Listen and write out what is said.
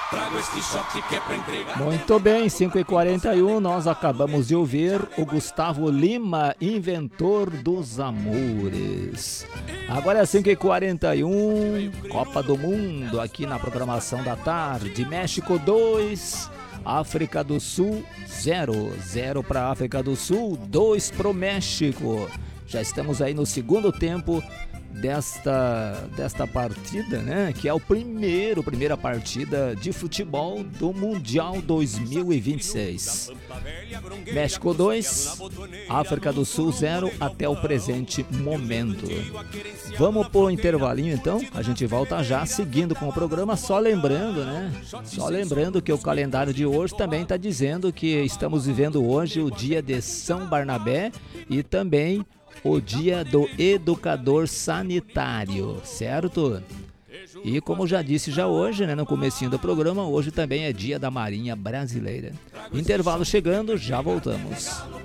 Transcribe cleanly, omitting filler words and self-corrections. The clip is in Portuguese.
Muito bem, 5h41, nós acabamos de ouvir o Gustavo Lima, Inventor dos Amores. Agora é 5h41, Copa do Mundo aqui na programação da tarde. México 2, África do Sul 0. 0 para a África do Sul, 2 para o México. Já estamos aí no segundo tempo desta partida, né? Que é a primeira partida de futebol do Mundial 2026. México 2, África do Sul 0 até o presente momento. Vamos pro intervalinho então, a gente volta já seguindo com o programa, só lembrando, né? Só lembrando que o calendário de hoje também está dizendo que estamos vivendo hoje o dia de São Barnabé e também o dia do educador sanitário, certo? E como já disse já hoje, né, no comecinho do programa, hoje também é dia da Marinha Brasileira. Intervalo chegando, já voltamos.